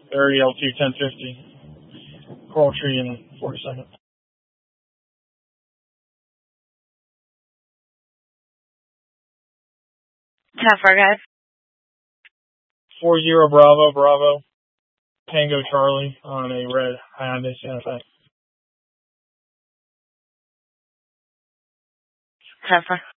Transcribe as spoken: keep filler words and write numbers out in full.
area L two ten fifty. Coral Tree and forty-second. How far, guys? four zero Bravo, Bravo. Tango Charlie on a red Hyundai Santa Fe. How far?